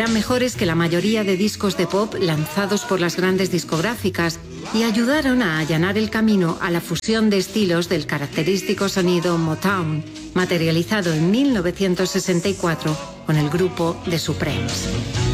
eran mejores que la mayoría de discos de pop lanzados por las grandes discográficas y ayudaron a allanar el camino a la fusión de estilos del característico sonido Motown, materializado en 1964 con el grupo The Supremes.